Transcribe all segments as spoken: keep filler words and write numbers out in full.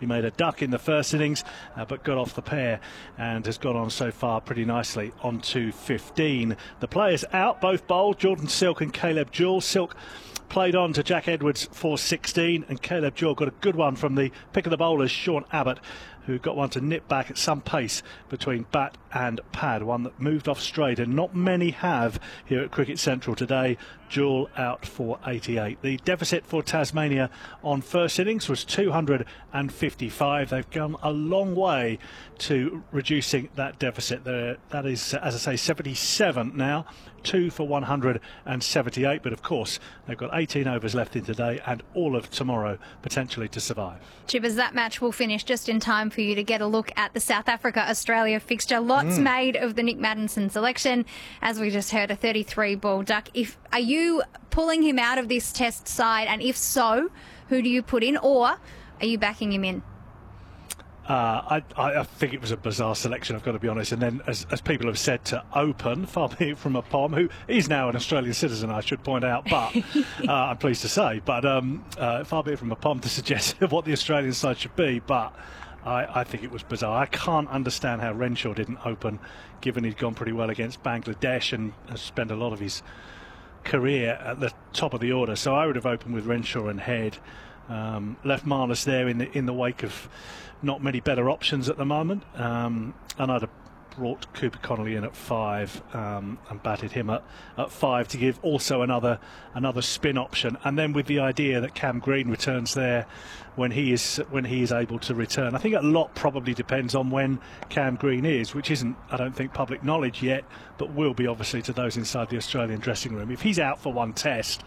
He made a duck in the first innings, uh, but got off the pair and has gone on so far pretty nicely on to fifteen. The players out, both bowled, Jordan Silk and Caleb Jewell. Silk played on to Jack Edwards for sixteen, and Caleb Jewell got a good one from the pick of the bowlers, Sean Abbott, who got one to nip back at some pace between bat and pad, one that moved off straight, and not many have here at Cricket Central today. Jewell out for eighty-eight. The deficit for Tasmania on first innings was two hundred fifty-five. They've gone a long way to reducing that deficit. There, that is, as I say, seventy-seven now, two for one hundred seventy-eight. But of course, they've got eighteen overs left in today and all of tomorrow potentially to survive. Chippers, that match will finish just in time for you to get a look at the South Africa-Australia fixture. Lots mm. made of the Nick Maddinson selection. As we just heard, a thirty-three ball duck. If Are you pulling him out of this test side? And if so, who do you put in? Or are you backing him in? Uh, I, I think it was a bizarre selection, I've got to be honest. And then, as, as people have said, to open, far be it from a Pom, who is now an Australian citizen, I should point out, but uh, I'm pleased to say, but um, uh, far be it from a Pom to suggest what the Australian side should be, but I, I think it was bizarre. I can't understand how Renshaw didn't open, given he'd gone pretty well against Bangladesh and has spent a lot of his career at the top of the order. So I would have opened with Renshaw and Head. Um, left Marnus there in the in the wake of not many better options at the moment, um, and I'd have brought Cooper Connolly in at five um, and batted him at, at five to give also another another spin option, and then with the idea that Cam Green returns there when he is when he is able to return. I think a lot probably depends on when Cam Green is, which isn't, I don't think, public knowledge yet, but will be obviously to those inside the Australian dressing room. If he's out for one test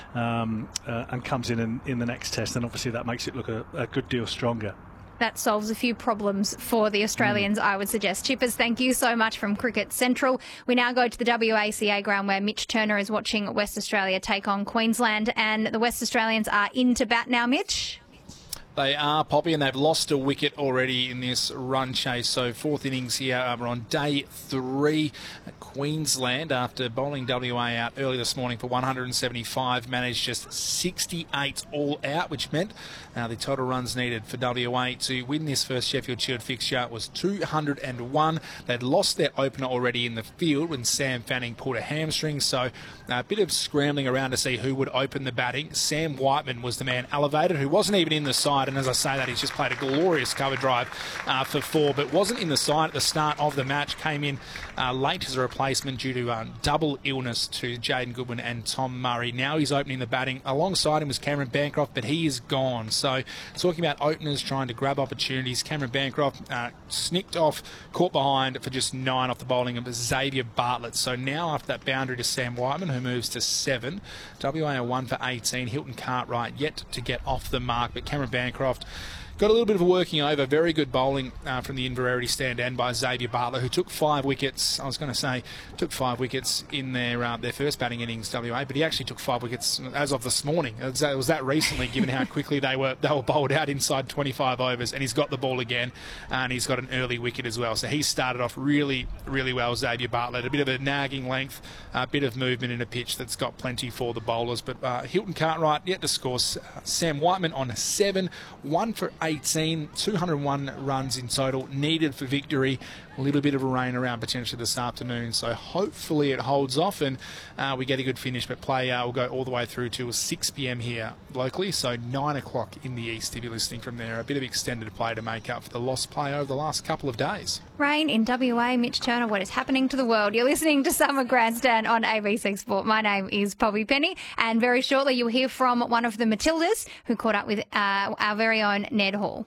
um, uh, and comes in, in in the next test, then obviously that makes it look a, a good deal stronger. That solves a few problems for the Australians, mm. I would suggest. Chippers, thank you so much from Cricket Central. We now go to the W A C A ground where Mitch Turner is watching West Australia take on Queensland, and the West Australians are into bat now, Mitch. They are, Poppy, and they've lost a wicket already in this run chase. So fourth innings here, we're on day three. Queensland, after bowling W A out early this morning for one hundred seventy-five, managed just sixty-eight all out, which meant uh, the total runs needed for W A to win this first Sheffield Shield fixture was two hundred one. They'd lost their opener already in the field when Sam Fanning pulled a hamstring, so a bit of scrambling around to see who would open the batting. Sam Whiteman was the man elevated, who wasn't even in the side, and as I say that, he's just played a glorious cover drive uh, for four, but wasn't in the side at the start of the match. Came in uh, late as a replacement due to um, double illness to Jaden Goodwin and Tom Murray. Now he's opening the batting. Alongside him was Cameron Bancroft, but he is gone. So talking about openers trying to grab opportunities, Cameron Bancroft uh, snicked off, caught behind for just nine off the bowling of Xavier Bartlett. So now after that boundary to Sam Whiteman, who moves to seven, W A are one for eighteen. Hilton Cartwright yet to get off the mark, but Cameron Bancroft got a little bit of a working over. Very good bowling uh, from the Inverarity stand and by Xavier Bartlett, who took five wickets. I was going to say took five wickets in their uh, their first batting innings, W A, but he actually took five wickets as of this morning. It was, it was that recently, given how quickly they were they were bowled out inside twenty-five overs, and he's got the ball again, and he's got an early wicket as well. So he started off really, really well, Xavier Bartlett. A bit of a nagging length, a bit of movement in a pitch that's got plenty for the bowlers. But uh, Hilton Cartwright yet to score. Uh, Sam Whiteman on seven, one for eighteen, two hundred one runs in total needed for victory. A little bit of a rain around potentially this afternoon, so hopefully it holds off and uh, we get a good finish. But play uh, will go all the way through to six p m here locally, so nine o'clock in the east if you're listening from there. A bit of extended play to make up for the lost play over the last couple of days. Rain in W A, Mitch Turner, what is happening to the world? You're listening to Summer Grandstand on A B C Sport. My name is Poppy Penny, and very shortly you'll hear from one of the Matildas who caught up with uh, our very own Ned Hall.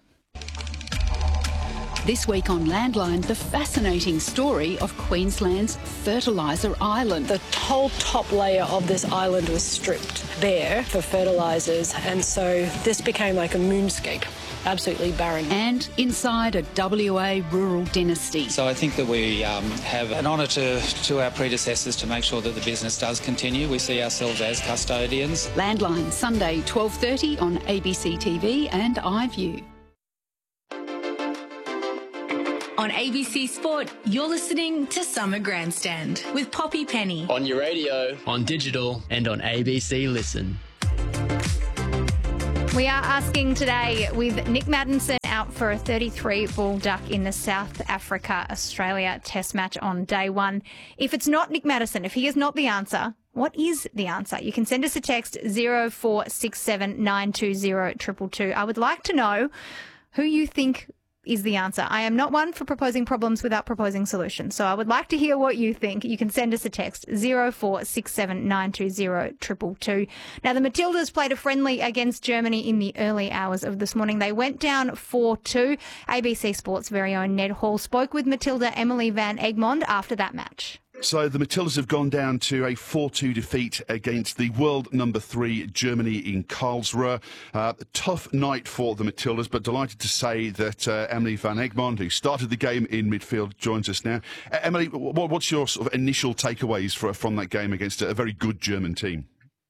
This week on Landline, the fascinating story of Queensland's Fertiliser Island. The whole top layer of this island was stripped bare for fertilisers, and so this became like a moonscape. Absolutely barren. And inside a W A rural dynasty. So I think that we um, have an honour to, to our predecessors to make sure that the business does continue. We see ourselves as custodians. Landline, Sunday, twelve thirty on A B C T V and iView. On A B C Sport, you're listening to Summer Grandstand with Poppy Penny. On your radio, on digital, and on A B C Listen. We are asking today with Nick Maddinson, our out for a thirty-three ball duck in the South Africa-Australia Test match on day one. If it's not Nick Maddison, if he is not the answer, what is the answer? You can send us a text zero four six seven nine two zero two two two. I would like to know who you think is the answer. I am not one for proposing problems without proposing solutions. So I would like to hear what you think. You can send us a text zero four six seven nine two zero two two two. Now, the Matildas played a friendly against Germany in the early hours of this morning. They went down four two. A B C Sport's very own Ned Hall spoke with Matilda Emily Van Egmond after that match. So the Matildas have gone down to a four two defeat against the world number three, Germany, in Karlsruhe. Uh, tough night for the Matildas, but delighted to say that uh, Emily Van Egmond, who started the game in midfield, joins us now. Uh, Emily, what, what's your sort of initial takeaways for, from that game against a, a very good German team?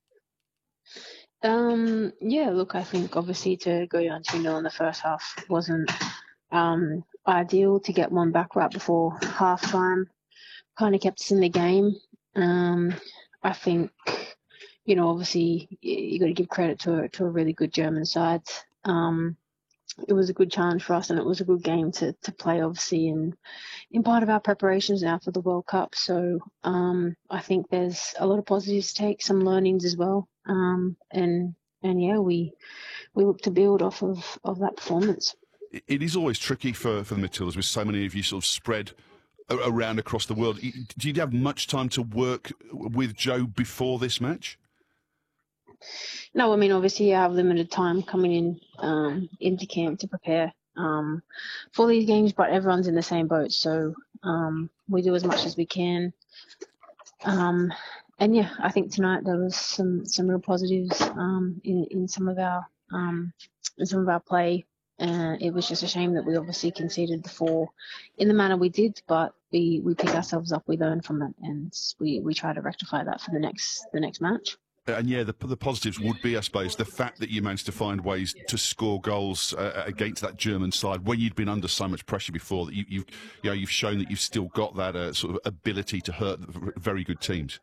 Um, yeah, look, I think obviously to go down two nil in the first half wasn't um, ideal. To get one back right before half time kind of kept us in the game. Um, I think, you know, obviously you got to give credit to a, to a really good German side. Um, it was a good challenge for us, and it was a good game to, to play, obviously, in in part of our preparations now for the World Cup. So um, I think there's a lot of positives to take, some learnings as well. Um, and and yeah, we we look to build off of, of that performance. It is always tricky for, for the Matildas with so many of you sort of spread around across the world. Did you have much time to work with Jo before this match? No, I mean, obviously I have limited time coming in um, into camp to prepare um, for these games, but everyone's in the same boat, so um, we do as much as we can. Um, and yeah, I think tonight there was some, some real positives um, in, in some of our um, in some of our play. Uh, it was just a shame that we obviously conceded the four in the manner we did, but we, we pick ourselves up, we learn from it, and we, we try to rectify that for the next the next match. And yeah, the, the positives would be, I suppose, the fact that you managed to find ways to score goals uh, against that German side when you'd been under so much pressure before. That you, you've you know you've shown that you've still got that uh, sort of ability to hurt very good teams.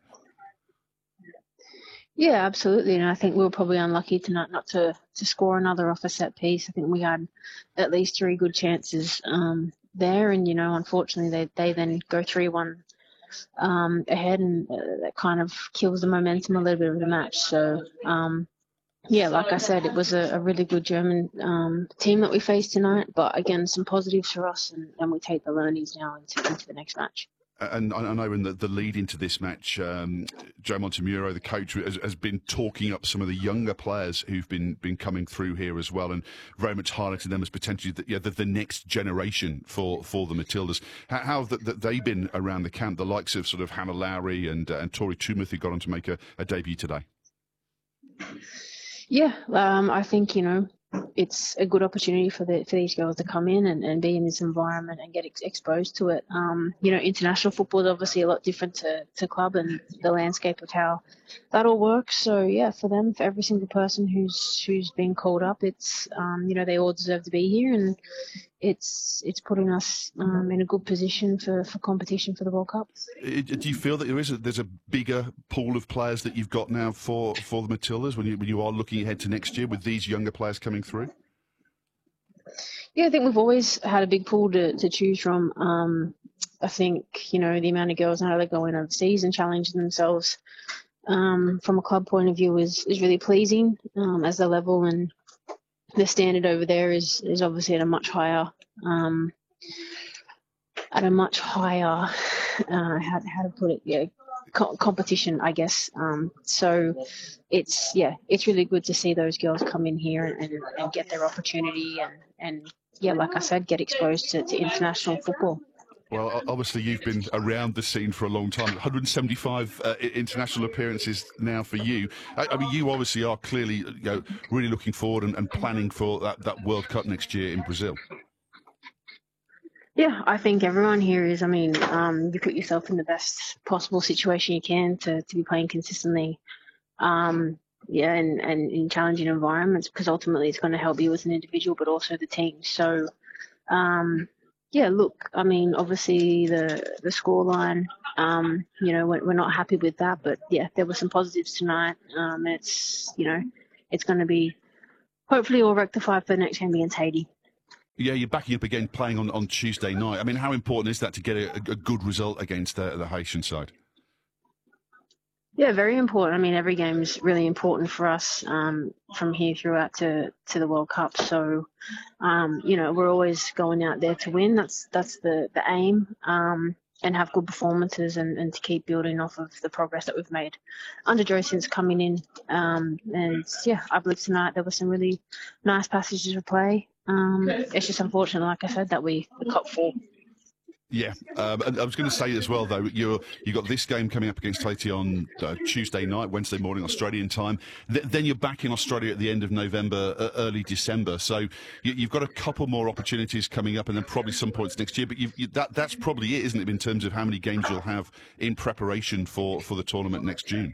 Yeah, absolutely. And I think we were probably unlucky tonight not to, to score another off a set piece. I think we had at least three good chances um, there. And, you know, unfortunately, they, they then go three one um, ahead, and uh, that kind of kills the momentum a little bit of the match. So, um, yeah, like I said, it was a, a really good German um, team that we faced tonight. But, again, some positives for us, and, and we take the learnings now into, into the next match. And I know in the, the lead into this match, um, Joe Montemuro, the coach, has, has been talking up some of the younger players who've been, been coming through here as well, and very much highlighting them as potentially the, yeah, the, the next generation for, for the Matildas. How, how have the, the, they been around the camp, the likes of sort of Hannah Lowry and, uh, and Tori Tumeth, who got on to make a, a debut today? Yeah, um, I think, you know, it's a good opportunity for the for these girls to come in and, and be in this environment and get ex- exposed to it. Um, you know, international football is obviously a lot different to, to club and the landscape of how that all works. So, yeah, for them, for every single person who's who's been called up, it's, um, you know, they all deserve to be here, and it's it's putting us um, in a good position for, for competition for the World Cup. Do you feel that there is a, there's a bigger pool of players that you've got now for, for the Matildas when you, when you are looking ahead to next year with these younger players coming through? Yeah, I think we've always had a big pool to, to choose from. Um, I think, you know, the amount of girls now that go in overseas and challenge themselves um, from a club point of view is, is really pleasing um, as the level and the standard over there is, is obviously at a much higher, um, at a much higher, uh, how, how to put it, yeah, co- competition, I guess. Um, so it's, yeah, it's really good to see those girls come in here and, and, and get their opportunity and, and, yeah, like I said, get exposed to, to international football. Well, obviously you've been around the scene for a long time. one hundred seventy-five uh, international appearances now for you. I, I mean, you obviously are clearly, you know, really looking forward and, and planning for that, that World Cup next year in Brazil. Yeah, I think everyone here is. I mean, um, you put yourself in the best possible situation you can to, to be playing consistently. Um, yeah, and, and in challenging environments, because ultimately it's going to help you as an individual, but also the team. So, um, yeah, look, I mean, obviously the the scoreline, um, you know, we're, we're not happy with that, but yeah, there were some positives tonight. Um, it's, you know, it's going to be hopefully all rectified for the next game against Haiti. Yeah, you're backing up again, playing on, on Tuesday night. I mean, how important is that to get a, a good result against the, the Haitian side? Yeah, very important. I mean, every game is really important for us um, from here throughout to, to the World Cup. So, um, you know, we're always going out there to win. That's that's the, the aim, um, and have good performances and, and to keep building off of the progress that we've made under Joe since coming in. Um, and, yeah, I believe tonight there were some really nice passages of play. Um, it's just unfortunate, like I said, that we, we caught four. Yeah, um, and I was going to say as well, though, you're you got this game coming up against Haiti on uh, Tuesday night, Wednesday morning, Australian time. Th- then you're back in Australia at the end of November, uh, early December. So you, you've got a couple more opportunities coming up, and then probably some points next year. But you've, you, that that's probably it, isn't it, in terms of how many games you'll have in preparation for, for the tournament next June?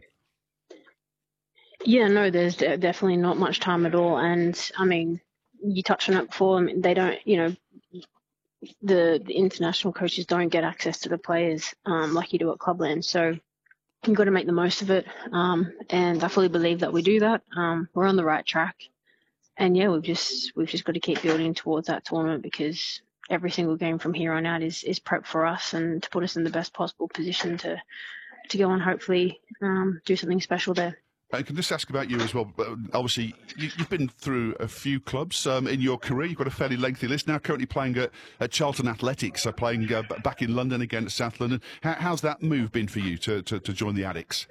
Yeah, no, there's de- definitely not much time at all. And, I mean, you touched on it before. I mean, they don't, you know, The, the international coaches don't get access to the players um, like you do at Clubland. So you've got to make the most of it. Um, and I fully believe that we do that. Um, we're on the right track. And, yeah, we've just we've just got to keep building towards that tournament because every single game from here on out is, is prep for us and to put us in the best possible position to, to go and hopefully um, do something special there. I can just ask about you as well. Obviously, you, you've been through a few clubs um, in your career. You've got a fairly lengthy list. Now currently playing at, at Charlton Athletics, so playing uh, back in London again at South London. How, how's that move been for you to, to, to join the Addicks?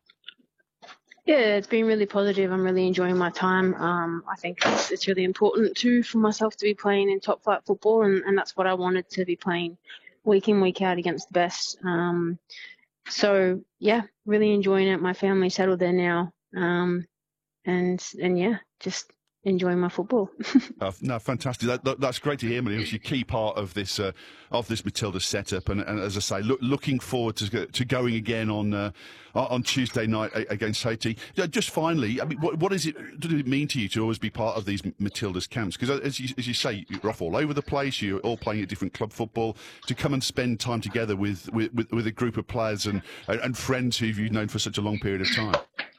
Yeah, it's been really positive. I'm really enjoying my time. Um, I think it's, it's really important too for myself to be playing in top flight football, and, and that's what I wanted to be playing week in, week out against the best. Um, So, yeah, really enjoying it. My family's settled there now. Um, and, and yeah, just enjoying my football. uh, no, fantastic. That, that, that's great to hear, Melanie. It's a key part of this uh, of this Matilda setup. And, and as I say, look, looking forward to to going again on uh, on Tuesday night against Haiti. Just finally, I mean, what, what is it? Does it mean to you to always be part of these Matildas camps? Because as you, as you say, you're off all over the place. You're all playing at different club football. To come and spend time together with with, with a group of players and and friends who you've known for such a long period of time.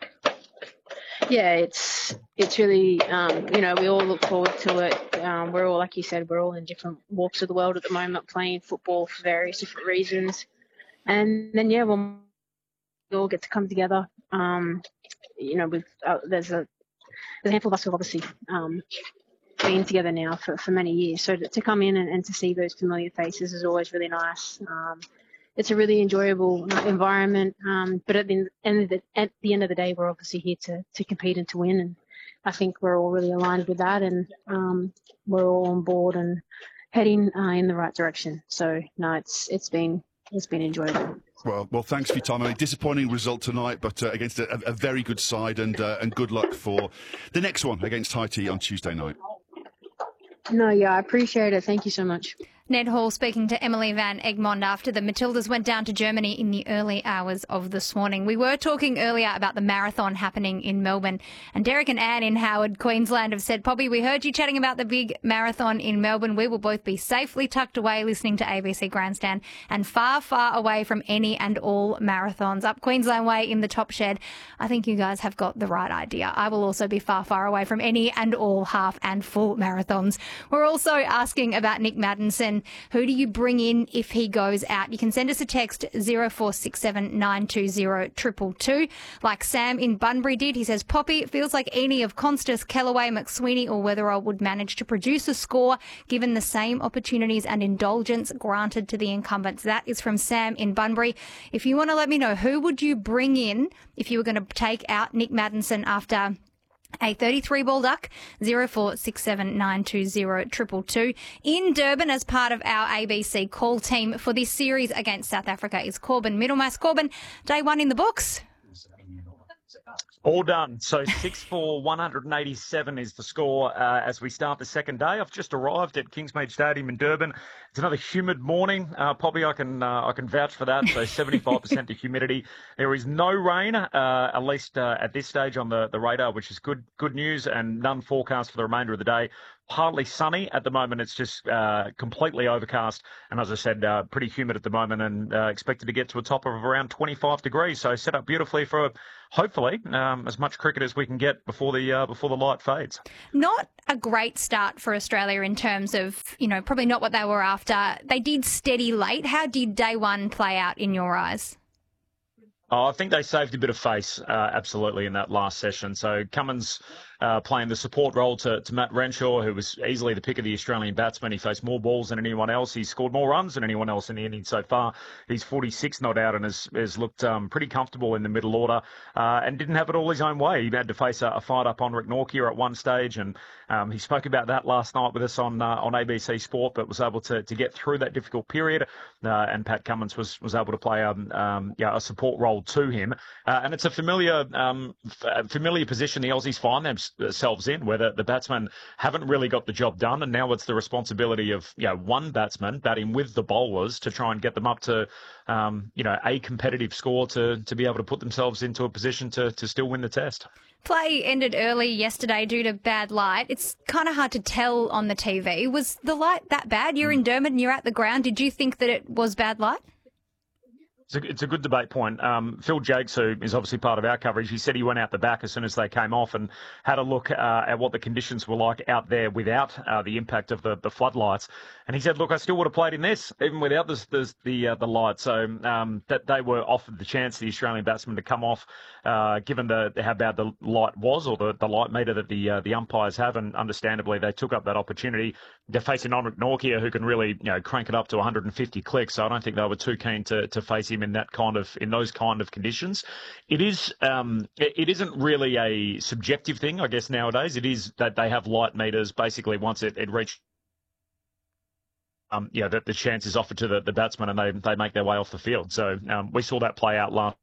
Yeah, it's it's really, um, you know, we all look forward to it. Um, we're all, like you said, we're all in different walks of the world at the moment, playing football for various different reasons. And then, yeah, we'll we all get to come together. Um, you know, with uh, there's a there's a handful of us who've obviously um, been together now for, for many years. So to, to come in and, and to see those familiar faces is always really nice. Um, It's a really enjoyable environment, um, but at the end of the at the end of the day, we're obviously here to, to compete and to win, and I think we're all really aligned with that, and um, we're all on board and heading uh, in the right direction. So no, it's it's been it's been enjoyable. Well, well, thanks for your time. I mean, disappointing result tonight, but uh, against a, a very good side, and uh, and good luck for the next one against Haiti on Tuesday night. No, yeah, I appreciate it. Thank you so much. Ned Hall speaking to Emily Van Egmond after the Matildas went down to Germany in the early hours of this morning. We were talking earlier about the marathon happening in Melbourne, and Derek and Anne in Howard, Queensland have said, Poppy, we heard you chatting about the big marathon in Melbourne. We will both be safely tucked away listening to A B C Grandstand and far, far away from any and all marathons. Up Queensland Way in the top shed. I think you guys have got the right idea. I will also be far, far away from any and all half and full marathons. We're also asking about Nick Maddinson. Who do you bring in if he goes out? You can send us a text zero four six seven nine two zero two two two, like Sam in Bunbury did. He says, Poppy, it feels like any of Constas, Kellaway, McSweeney or Weatherall would manage to produce a score given the same opportunities and indulgence granted to the incumbents. That is from Sam in Bunbury. If you want to let me know, who would you bring in if you were going to take out Nick Maddinson after a thirty-three ball duck, zero four six seven nine two zero two two two. In Durban, as part of our A B C call team for this series against South Africa, is Corbin Middlemass. Corbin, day one in the books. All done. So six for one hundred eighty-seven is the score uh, as we start the second day. I've just arrived at Kingsmead Stadium in Durban. It's another humid morning. Uh, Poppy, I can uh, I can vouch for that. So seventy-five percent the humidity. There is no rain, uh, at least uh, at this stage on the, the radar, which is good good news, and none forecast for the remainder of the day. Partly sunny at the moment. It's just uh, completely overcast. And as I said, uh, pretty humid at the moment, and uh, expected to get to a top of around twenty-five degrees. So set up beautifully for a hopefully um, as much cricket as we can get before the uh, before the light fades. Not a great start for Australia in terms of, you know, probably not what they were after. They did steady late. How did day one play out in your eyes? Oh, I think they saved a bit of face, uh, absolutely, in that last session. So Cummins uh, playing the support role to, to Matt Renshaw, who was easily the pick of the Australian batsman. He faced more balls than anyone else. He scored more runs than anyone else in the innings so far. He's forty-six not out and has, has looked um, pretty comfortable in the middle order uh, and didn't have it all his own way. He had to face a, a fight up on Rick Norkia at one stage, and um, he spoke about that last night with us on uh, on A B C Sport, but was able to, to get through that difficult period. Uh, and Pat Cummins was, was able to play um, um, yeah, a support role to him. Uh, and it's a familiar um, f- familiar position the Aussies find themselves in, where the, the batsmen haven't really got the job done, and now it's the responsibility of you know one batsman batting with the bowlers to try and get them up to um, you know a competitive score to to be able to put themselves into a position to to still win the test. Play ended early yesterday due to bad light. It's kind of hard to tell on the T V. Was the light that bad? You're in Dermot and you're at the ground. Did you think that it was bad light? It's a, it's a good debate point. Um, Phil Jakes, who is obviously part of our coverage, he said he went out the back as soon as they came off and had a look uh, at what the conditions were like out there without uh, the impact of the, the floodlights. And he said, look, I still would have played in this, even without this, this, the uh, the light. So um, that they were offered the chance, the Australian batsmen, to come off, uh, given the how bad the light was, or the, the light meter that the uh, the umpires have. And understandably, they took up that opportunity. They're facing Omric Norkia, who can really you know crank it up to one hundred fifty clicks. So I don't think they were too keen to, to face him in that kind of in those kind of conditions. It is um, it, it isn't really a subjective thing, I guess, nowadays. It is that they have light meters. Basically, once it, it reached Um, yeah, the, the chance is offered to the, the batsman and they they make their way off the field. So um, we saw that play out last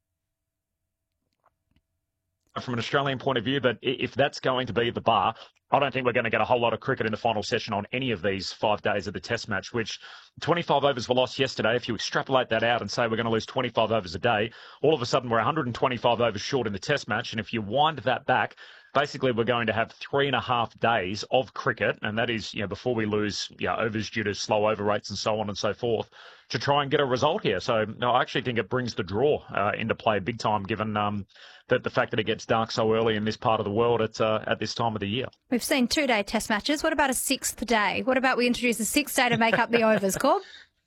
from an Australian point of view, but if that's going to be the bar, I don't think we're going to get a whole lot of cricket in the final session on any of these five days of the Test match, which twenty-five overs were lost yesterday. If you extrapolate that out and say we're going to lose twenty-five overs a day, all of a sudden we're one hundred twenty-five overs short in the Test match. And if you wind that back, basically we're going to have three and a half days of cricket, and that is, you know, before we lose, you know, overs due to slow over rates and so on and so forth, to try and get a result here. So no, I actually think it brings the draw uh, into play big time, given um, that the fact that it gets dark so early in this part of the world at uh, at this time of the year. We've seen two-day Test matches. What about a sixth day? What about we introduce a sixth day to make up the overs, Corb?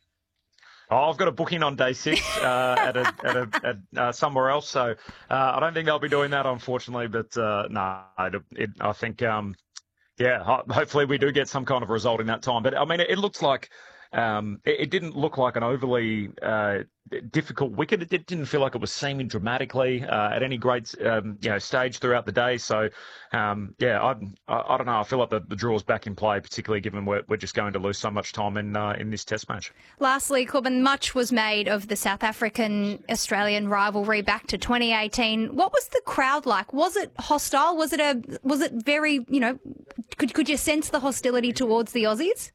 Oh, I've got a booking on day six uh, at, a, at, a, at uh, somewhere else, so uh, I don't think they'll be doing that, unfortunately. But uh, no, it, it, I think, um, yeah, ho- hopefully we do get some kind of result in that time. But I mean, it, it looks like um, it, it didn't look like an overly uh, difficult wicket. It, it didn't feel like it was seaming dramatically uh, at any great um, you know stage throughout the day. So um, yeah, I, I I don't know. I feel like the, the draw's back in play, particularly given we're we're just going to lose so much time in uh, in this Test match. Lastly, Corbin, much was made of the South African-Australian rivalry back to twenty eighteen. What was the crowd like? Was it hostile? Was it a was it very you know? Could could you sense the hostility towards the Aussies?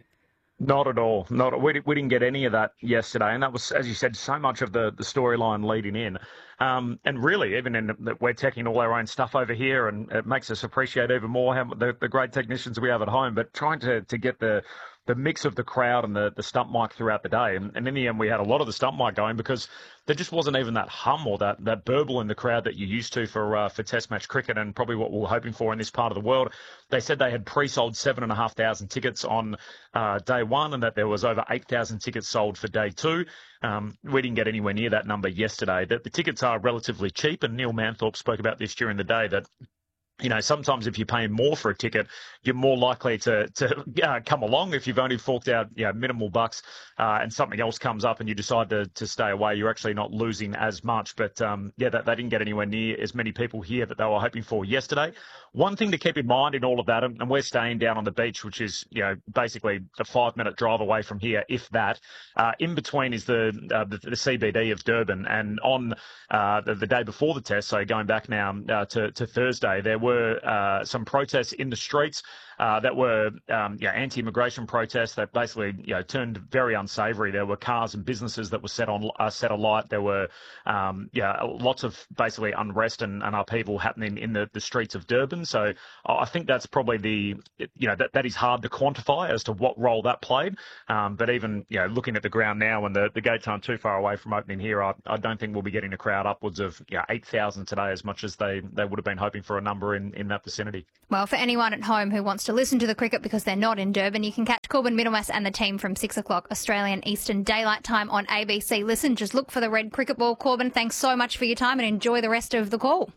Not at all. Not we, we didn't get any of that yesterday, and that was, as you said, so much of the, the storyline leading in. Um, and really, even in that we're taking all our own stuff over here, and it makes us appreciate even more how the, the great technicians we have at home. But trying to, to get the the mix of the crowd and the, the stump mic throughout the day, and, and in the end, we had a lot of the stump mic going because there just wasn't even that hum or that, that burble in the crowd that you're used to for uh, for Test match cricket, and probably what we we're hoping for in this part of the world. They said they had pre-sold seven and a half thousand tickets on uh, day one, and that there was over eight thousand tickets sold for day two. Um, we didn't get anywhere near that number yesterday. The, the tickets are relatively cheap, and Neil Manthorpe spoke about this during the day, that you know, sometimes if you're paying more for a ticket, you're more likely to to uh, come along. If you've only forked out, you know, minimal bucks uh, and something else comes up and you decide to, to stay away, you're actually not losing as much. But um, yeah, that, they didn't get anywhere near as many people here that they were hoping for yesterday. One thing to keep in mind in all of that, and we're staying down on the beach, which is, you know, basically a five-minute drive away from here, if that. Uh, in between is the, uh, the the C B D of Durban, and on uh, the, the day before the test, so going back now uh, to, to Thursday, there were were uh, some protests in the streets uh, that were um, yeah, anti-immigration protests that basically you know, turned very unsavoury. There were cars and businesses that were set on uh, set alight. There were um, yeah, lots of basically unrest and, and upheaval happening in the, the streets of Durban. So I think that's probably the, you know, that, that is hard to quantify as to what role that played. Um, but even, you know, looking at the ground now and the, the gates aren't too far away from opening here, I, I don't think we'll be getting a crowd upwards of you know, eight thousand today as much as they, they would have been hoping for a number in, in that vicinity. Well, for anyone at home who wants to listen to the cricket because they're not in Durban, you can catch Corbin Middlemass and the team from six o'clock Australian Eastern Daylight Time on A B C. Listen, just look for the red cricket ball. Corbin, thanks so much for your time and enjoy the rest of the call.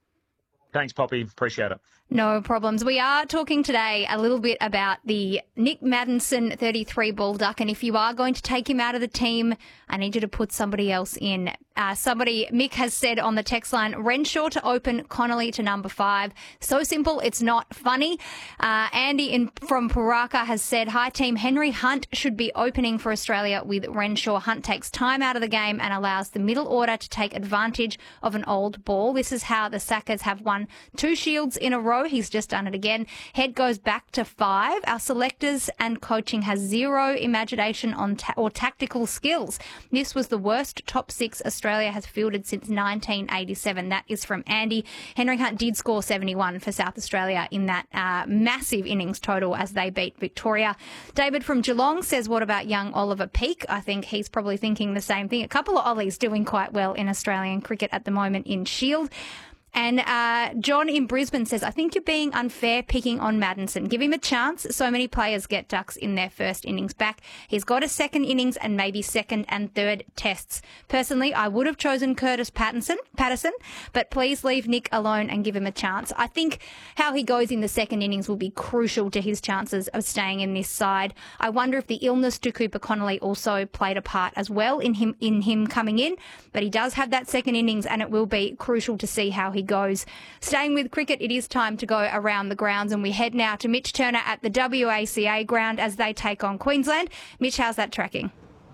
Thanks, Poppy. Appreciate it. No problems. We are talking today a little bit about the Nick Maddinson thirty-three ball duck, and if you are going to take him out of the team, I need you to put somebody else in. Uh, somebody, Mick has said on the text line, Renshaw to open, Connolly to number five. So simple, it's not funny. Uh, Andy in, from Paraka has said, hi team, Henry Hunt should be opening for Australia with Renshaw. Hunt takes time out of the game and allows the middle order to take advantage of an old ball. This is how the Sackers have won two Shields in a row. He's just done it again. Head goes back to five. Our selectors and coaching has zero imagination on ta- or tactical skills. This was the worst top six Australia has fielded since nineteen eighty-seven. That is from Andy. Henry Hunt did score seventy-one for South Australia in that uh, massive innings total as they beat Victoria. David from Geelong says, what about young Oliver Peake? I think he's probably thinking the same thing. A couple of Ollies doing quite well in Australian cricket at the moment in Shield. And uh, John in Brisbane says, I think you're being unfair picking on Maddinson. Give him a chance. So many players get ducks in their first innings back. He's got a second innings and maybe second and third tests. Personally, I would have chosen Curtis Patterson, Patterson, but please leave Nick alone and give him a chance. I think how he goes in the second innings will be crucial to his chances of staying in this side. I wonder if the illness to Cooper Connolly also played a part as well in him in him coming in. But he does have that second innings and it will be crucial to see how he goes. Staying with cricket, it is time to go around the grounds and we head now to Mitch Turner at the W A C A ground as they take on Queensland. Mitch, how's that tracking?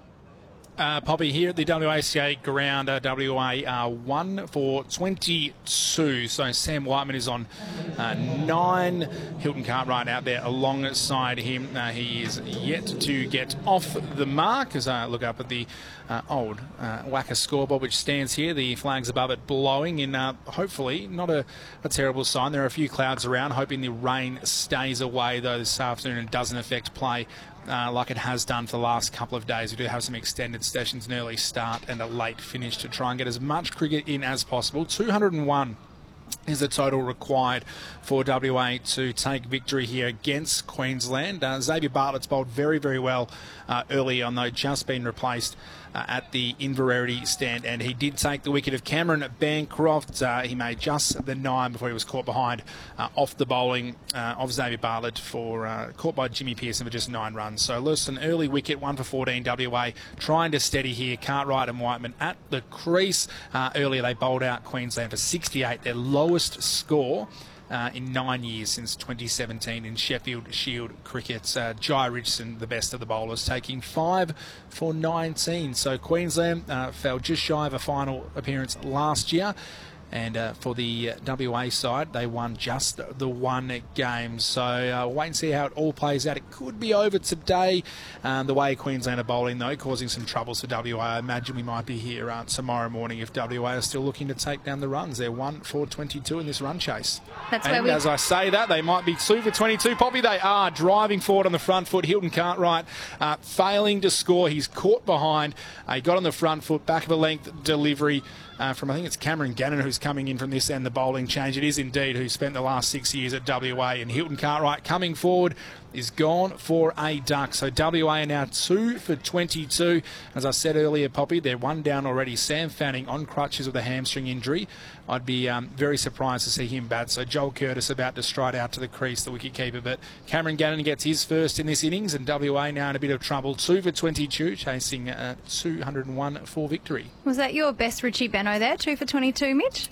Uh, Poppy here at the W A C A ground. uh, W A are one for twenty-two. So Sam Whiteman is on uh, nine. Hilton Cartwright out there alongside him. Uh, he is yet to get off the mark as I look up at the uh, old uh, Wacker scoreboard which stands here. The flags above it blowing in uh, hopefully not a, a terrible sign. There are a few clouds around, hoping the rain stays away though this afternoon and doesn't affect play Uh, like it has done for the last couple of days. We do have some extended sessions, an early start and a late finish to try and get as much cricket in as possible. two hundred and one is the total required for W A to take victory here against Queensland. Uh, Xavier Bartlett's bowled very, very well uh, early on, though, just been replaced uh, at the Inverarity stand, and he did take the wicket of Cameron Bancroft. Uh, he made just the nine before he was caught behind uh, off the bowling uh, of Xavier Bartlett for uh, caught by Jimmy Pearson for just nine runs. So Lewis, an early wicket, one for fourteen W A, trying to steady here. Cartwright and Whiteman at the crease. Uh, earlier they bowled out Queensland for sixty-eight, their lowest score Uh, in nine years since twenty seventeen in Sheffield Shield cricket. Uh, Jai Richardson, the best of the bowlers, taking five for nineteen. So Queensland uh, fell just shy of a final appearance last year. And uh, for the W A side, they won just the one game. So uh, wait and see how it all plays out. It could be over today. Um, the way Queensland are bowling, though, causing some troubles for W A. I imagine we might be here uh, tomorrow morning if W A are still looking to take down the runs. They're one for twenty-two in this run chase. That's and where we... as I say that, they might be two for twenty-two. Poppy, they are driving forward on the front foot. Hilton Cartwright uh, failing to score. He's caught behind. Uh, he got on the front foot, back of a length delivery. Uh, from, I think it's Cameron Gannon who's coming in from this end, the bowling change. It is indeed who spent the last six years at W A. And Hilton Cartwright coming forward is gone for a duck. So W A are now two for twenty-two. As I said earlier, Poppy, they're one down already. Sam Fanning on crutches with a hamstring injury. I'd be um, very surprised to see him bat. So Joel Curtis about to stride out to the crease, the wicketkeeper. But Cameron Gannon gets his first in this innings, and W A now in a bit of trouble. two for twenty-two, chasing uh, two hundred and one for victory. Was that your best Richie Benno there? two for twenty-two, Mitch?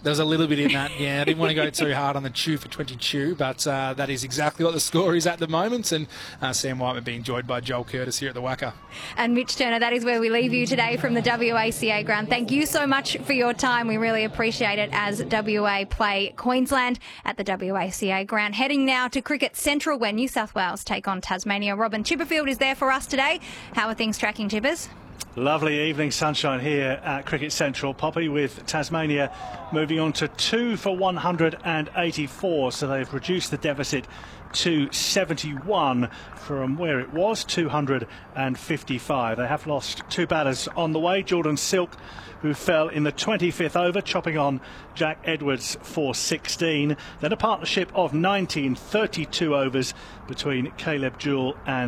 There was a little bit in that, yeah. I didn't want to go too hard on the two for twenty-two, but uh, that is exactly what the score is at the moment. And uh, Sam Whiteman being joined by Joel Curtis here at the Wacker. And Mitch Turner, that is where we leave you today from the W A C A ground. Thank you so much for your time. We really appreciate it as W A play Queensland at the W A C A ground. Heading now to Cricket Central, where New South Wales take on Tasmania. Robin Chipperfield is there for us today. How are things tracking, Chippers? Lovely evening sunshine here at Cricket Central, Poppy, with Tasmania moving on to two for one hundred eighty-four, so they've reduced the deficit to seventy-one from where it was, two hundred fifty-five. They have lost two batters on the way. Jordan Silk, who fell in the twenty-fifth over, chopping on Jack Edwards for sixteen. Then a partnership of nineteen, thirty-two overs between Caleb Jewell and